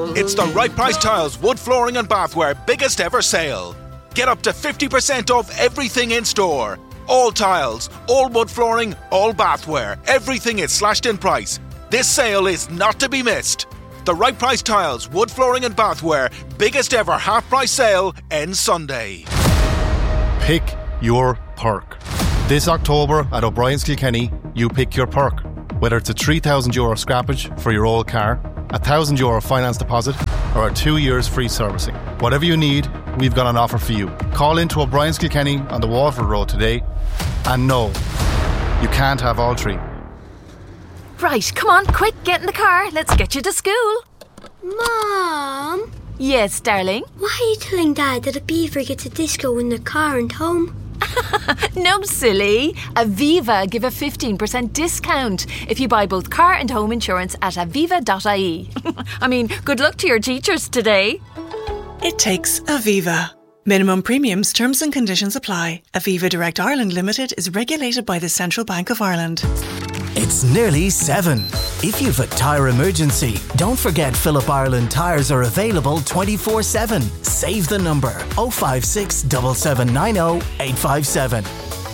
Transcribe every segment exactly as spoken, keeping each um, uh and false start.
It's the Right Price Tiles wood flooring and bathware biggest ever sale. Get up to fifty percent off everything in store. All tiles, all wood flooring, all bathware. Everything is slashed in price. This sale is not to be missed. The Right Price Tiles wood flooring and bathware biggest ever half price sale ends Sunday. Pick your perk. This October at O'Brien's Kilkenny, you pick your perk. Whether it's a three thousand euro scrappage for your old car, a one thousand euro finance deposit, or a two years free servicing. Whatever you need, we've got an offer for you. Call into O'Brien's Kilkenny on the Waterford Road today. And no, you can't have all three. Right, come on, quick, get in the car. Let's get you to school. Mom? Yes, darling? Why are you telling Dad that a beaver gets a disco in the car and home? No, silly. Aviva give a fifteen percent discount if you buy both car and home insurance at aviva dot I E. I mean, good luck to your teachers today. It takes Aviva. Minimum premiums, terms and conditions apply. Aviva Direct Ireland Limited is regulated by the Central Bank of Ireland. It's nearly seven. If you've a tyre emergency, don't forget Phillip Ireland tyres are available twenty-four seven. Save the number oh five six, seven seven nine oh, eight five seven.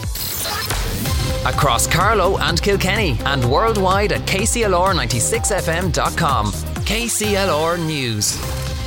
Across Carlow and Kilkenny and worldwide at K C L R ninety-six F M dot com. K C L R News.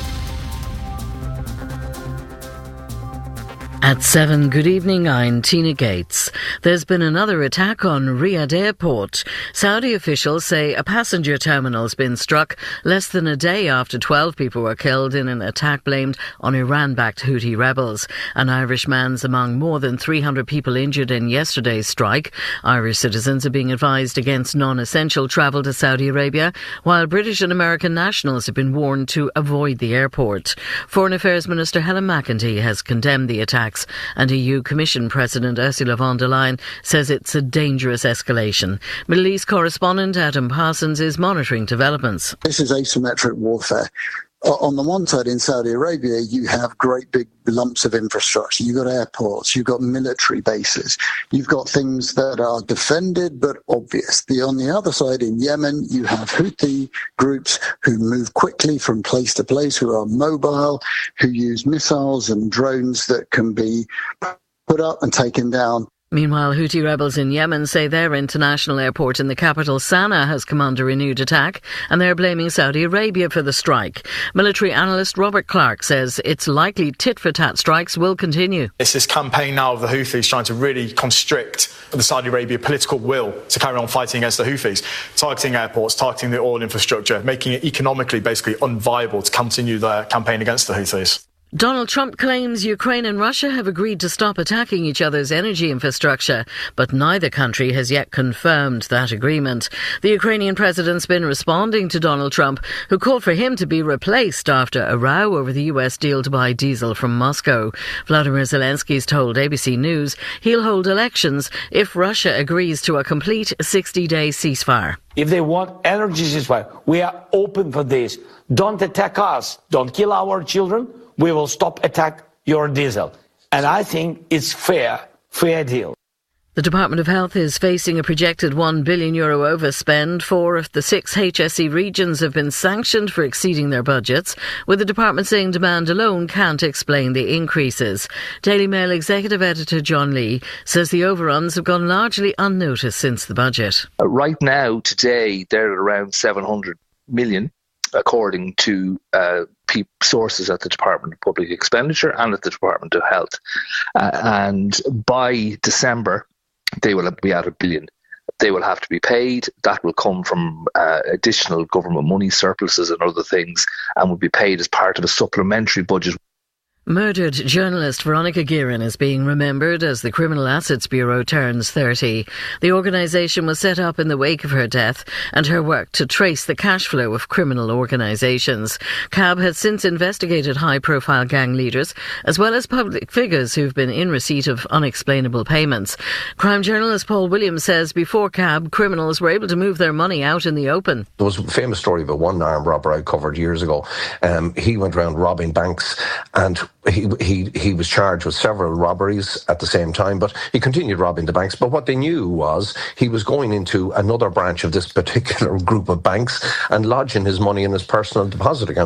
At seven, good evening, I'm Tina Gates. There's been another attack on Riyadh Airport. Saudi officials say a passenger terminal's been struck less than a day after twelve people were killed in an attack blamed on Iran-backed Houthi rebels. An Irish man's among more than three hundred people injured in yesterday's strike. Irish citizens are being advised against non-essential travel to Saudi Arabia, while British and American nationals have been warned to avoid the airport. Foreign Affairs Minister Helen McEntee has condemned the attack, and E U Commission President Ursula von der Leyen says it's a dangerous escalation. Middle East correspondent Adam Parsons is monitoring developments. This is asymmetric warfare. On the one side, in Saudi Arabia, you have great big lumps of infrastructure. You've got airports, you've got military bases, you've got things that are defended but obvious. The, on the other side, in Yemen, you have Houthi groups who move quickly from place to place, who are mobile, who use missiles and drones that can be put up and taken down. Meanwhile, Houthi rebels in Yemen say their international airport in the capital Sana'a has come under renewed attack, and they're blaming Saudi Arabia for the strike. Military analyst Robert Clark says it's likely tit-for-tat strikes will continue. It's this campaign now of the Houthis trying to really constrict the Saudi Arabia political will to carry on fighting against the Houthis, targeting airports, targeting the oil infrastructure, making it economically basically unviable to continue their campaign against the Houthis. Donald Trump claims Ukraine and Russia have agreed to stop attacking each other's energy infrastructure, but neither country has yet confirmed that agreement. The Ukrainian president's been responding to Donald Trump, who called for him to be replaced after a row over the U S deal to buy diesel from Moscow. Vladimir Zelensky's told A B C News he'll hold elections if Russia agrees to a complete sixty-day ceasefire. If they want energy ceasefire, we are open for this. Don't attack us. Don't kill our children. We will stop attack your diesel. And I think it's fair, fair deal. The Department of Health is facing a projected one billion euro overspend. Four of the six H S E regions have been sanctioned for exceeding their budgets, with the department saying demand alone can't explain the increases. Daily Mail executive editor John Lee says the overruns have gone largely unnoticed since the budget. Uh, right now, today, they're at around seven hundred million, according to uh, pe- sources at the Department of Public Expenditure and at the Department of Health. Uh, and by December, they will be at a billion. They will have to be paid. That will come from uh, additional government money, surpluses and other things, and will be paid as part of a supplementary budget. Murdered journalist Veronica Guerin is being remembered as the Criminal Assets Bureau turns thirty. The organisation was set up in the wake of her death and her work to trace the cash flow of criminal organisations. C A B has since investigated high-profile gang leaders as well as public figures who've been in receipt of unexplainable payments. Crime journalist Paul Williams says before C A B, criminals were able to move their money out in the open. There was a famous story of a one-armed robber I covered years ago. Um, he went around robbing banks, and He, he he was charged with several robberies at the same time, but he continued robbing the banks. But what they knew was he was going into another branch of this particular group of banks and lodging his money in his personal deposit account.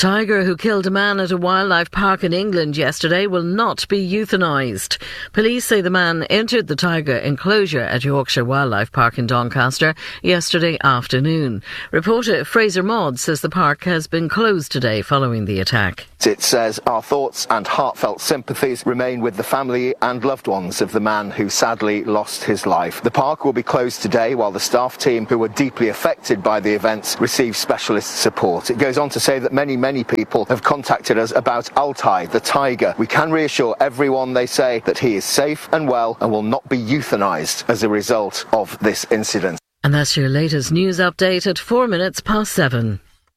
tiger who killed a man at a wildlife park in England yesterday will not be euthanised. Police say the man entered the tiger enclosure at Yorkshire Wildlife Park in Doncaster yesterday afternoon. Reporter Fraser Maud says the park has been closed today following the attack. It says our thoughts and heartfelt sympathies remain with the family and loved ones of the man who sadly lost his life. The park will be closed today while the staff team who were deeply affected by the events receive specialist support. It goes on to say that many, many people have contacted us about Altai, the tiger. We can reassure everyone, they say, that he is safe and well and will not be euthanised as a result of this incident. And that's your latest news update at four minutes past seven.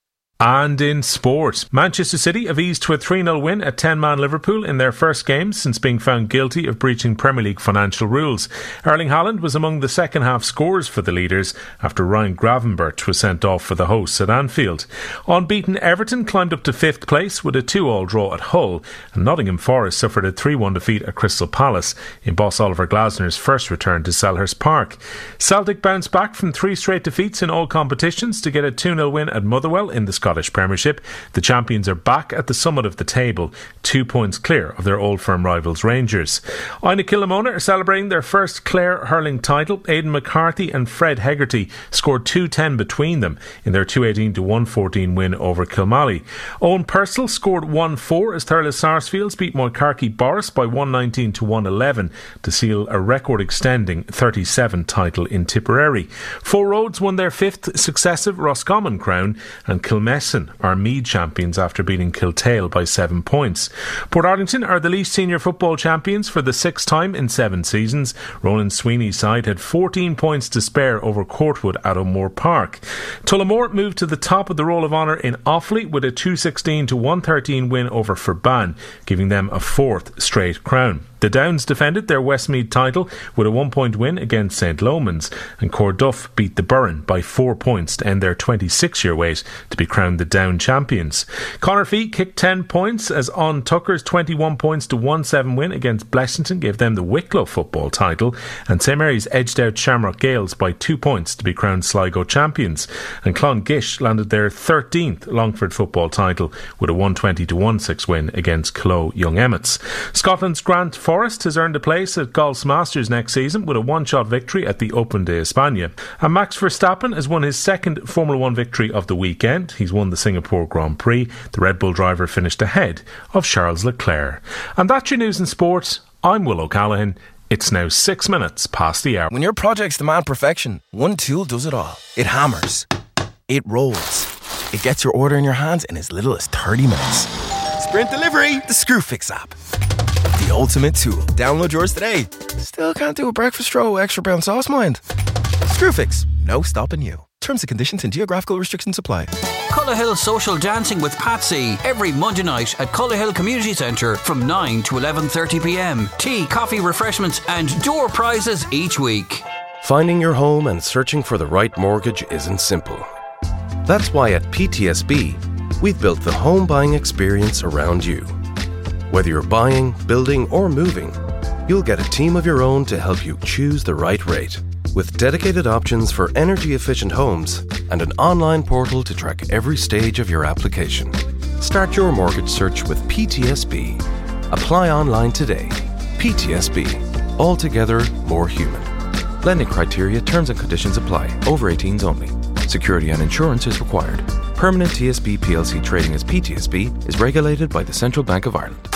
And in sport, Manchester City have eased to a three nil win at ten-man Liverpool in their first game since being found guilty of breaching Premier League financial rules. Erling Haaland was among the second-half scorers for the leaders after Ryan Gravenberch was sent off for the hosts at Anfield. Unbeaten Everton climbed up to fifth place with a two all draw at Hull, and Nottingham Forest suffered a three one defeat at Crystal Palace in boss Oliver Glasner's first return to Selhurst Park. Celtic bounced back from three straight defeats in all competitions to get a two nil win at Motherwell in the Scottish Premiership. The champions are back at the summit of the table, two points clear of their old firm rivals Rangers. Ina Killamona are celebrating their first Clare hurling title. Aidan McCarthy and Fred Hegarty scored two ten between them in their two eighteen to one fourteen win over Kilmally. Owen Purcell scored one four as Thurles Sarsfields beat Moycarkey Boris by one nineteen to one eleven to seal a record extending thirty-seven title in Tipperary. Four Roads won their fifth successive Roscommon crown, and Kilmessan are Meath champions after beating Kiltale by seven points. Portarlington are the Laois senior football champions for the sixth time in seven seasons. Ronan Sweeney's side had fourteen points to spare over Courtwood at O'Moore Park. Tullamore moved to the top of the Roll of Honour in Offaly with a two sixteen to one thirteen win over Ferban, giving them a fourth straight crown. The Downs defended their Westmeath title with a one-point win against Saint Lomans, and Corduff beat the Burren by four points to end their twenty-six-year wait to be crowned the Down champions. Connorfee kicked ten points as On Tucker's twenty-one points to one seven win against Blessington gave them the Wicklow football title, and Saint Mary's edged out Shamrock Gales by two points to be crowned Sligo champions, and Clongish landed their thirteenth Longford football title with a one twenty to one six win against Clough Young Emmets. Scotland's Grant Forrest has earned a place at Golf's Masters next season with a one-shot victory at the Open de España. And Max Verstappen has won his second Formula One victory of the weekend. He's won the Singapore Grand Prix. The Red Bull driver finished ahead of Charles Leclerc. And that's your news in sport. I'm Will O'Callaghan. It's now six minutes past the hour. When your projects demand perfection, one tool does it all. It hammers. It rolls. It gets your order in your hands in as little as thirty minutes. Sprint Delivery, the Screwfix app. The ultimate tool. Download yours today. Still can't do a breakfast roll, extra brown sauce, mind? Screwfix, no stopping you. Terms and conditions and geographical restrictions apply. Cullerhill Social Dancing with Patsy every Monday night at Cullerhill Community Centre from nine to eleven thirty p m. Tea, coffee, refreshments and door prizes each week. Finding your home and searching for the right mortgage isn't simple. That's why at P T S B, we've built the home buying experience around you. Whether you're buying, building or moving, you'll get a team of your own to help you choose the right rate. With dedicated options for energy-efficient homes and an online portal to track every stage of your application. Start your mortgage search with P T S B. Apply online today. P T S B. Altogether more human. Lending criteria, terms and conditions apply. Over eighteens only. Security and insurance is required. Permanent T S B P L C trading as P T S B is regulated by the Central Bank of Ireland.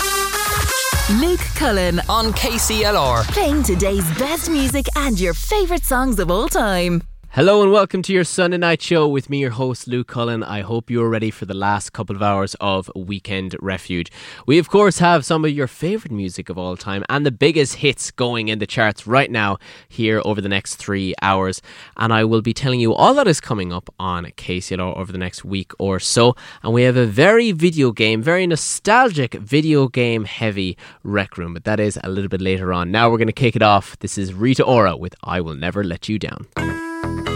Luke Cullen on K C L R, playing today's best music and your favourite songs of all time. Hello and welcome to your Sunday night show with me, your host Luke Cullen. I hope you're ready for the last couple of hours of Weekend Refuge. We of course have some of your favourite music of all time and the biggest hits going in the charts right now here over the next three hours. And I will be telling you all that is coming up on K C L R over the next week or so. And we have a very video game, very nostalgic video game heavy Rec Room, but that is a little bit later on. Now we're going to kick it off. This is Rita Ora with I Will Never Let You Down.